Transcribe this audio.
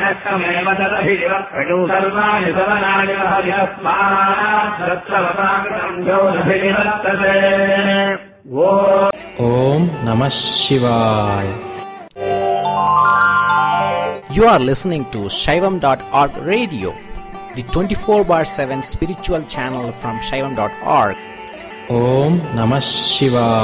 यस्तमेव तदभिनिवर्तयो सर्वाणि सवनानि हरिहस्मात् दत्तवताकृतं योऽभिनिवर्तते Om Namah Shivaya. You are listening to Shaivam.org radio, the 24/7 spiritual channel from Shaivam.org. Om Namah Shivaya.